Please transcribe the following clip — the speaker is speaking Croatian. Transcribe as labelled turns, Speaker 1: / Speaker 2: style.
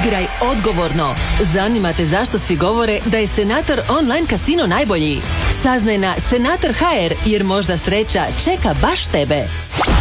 Speaker 1: Igraj odgovorno. Zanima te zašto svi govore da je Senator online kasino najbolji? Saznaj na Senator HR jer možda sreća čeka baš tebe.